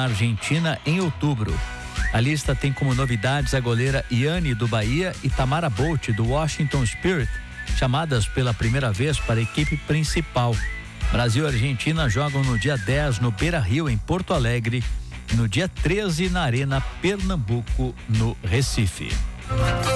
Argentina em outubro. A lista tem como novidades a goleira Iane do Bahia e Tamara Bolt do Washington Spirit, chamadas pela primeira vez para a equipe principal. Brasil e Argentina jogam no dia 10 no Beira-Rio, em Porto Alegre, e no dia 13 na Arena Pernambuco, no Recife.